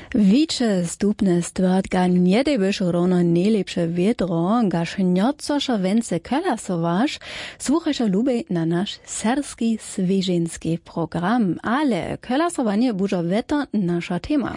Wicze stupne stwardka nie dejbysz równo najlepsze wiedro, gaż niecożo więcej kolasowasz, słuchasz lubej na nasz serski, swieżynski program, ale kolasowanie bużo weto nasza tema.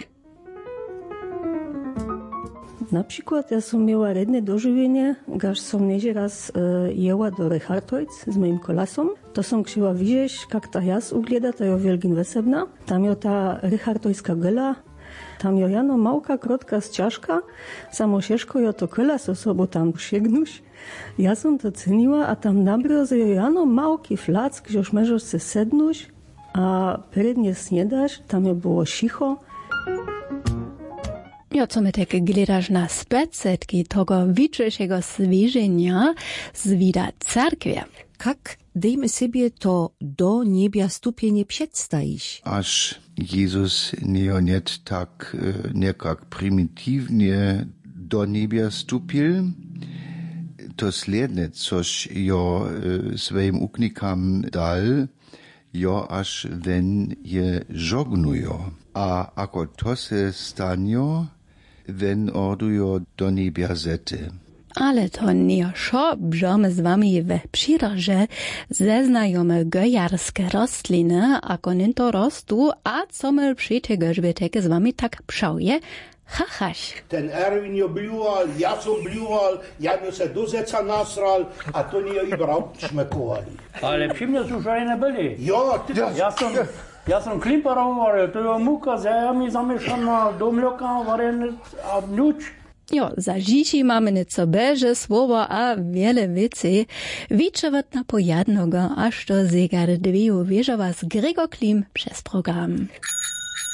Na przykład ja som miała redne dożywienie, gaż som niedzie raz jela do Richardojc z moim kolasom. To som chciała widzieć, jak ta jas ugleda, to jo wielgin wesebna. Tam jo ta Richardojska gela, tam jo jano małka, krotka z ciaszka, samo ciężko jo to kolas osobą tam sięgnąć. Ja som to ceniła, a tam na broze jo jano małki flack, gdzież możesz se sednąć, a prednie sniedasz, tam jo było cicho. Jo, co my tak gledasz na specetki tego wiczejszego swieżenia z wida cerkwie. Jak dejmy sobie to do niebia stupienie przedstawić? Aż Jezus nie tak nekak prymitywnie do niebia stupil, to sledne, což jo swoim uknikam dal, jo aż wenn je żognujo. A ako to se stanjo, wenn ordujo do niebia zete. Ale to nie szobżamy z wami we przyrodzie zeznajome gojarskie rostliny, ako ninto rostu, a co my przy tego żbeteke z wami tak pszałje, hachaś. Ten Erwin jo bluwal, ja som bluwal, ja mi se do zeca nasral, a to nie jo überhaupt šmekovali. Ale przy mnie zużajne byli. Jo, ty... Ja sam klimparował, to jo muka z jajami zamieszana do mleka, waren a nuć. Jo, za dzieci mamy nieco beże słowa, a wiele wicy. Wiczewat na pojadnogo, aż to zegar dwie wieżowa z Gregor Klim przez program.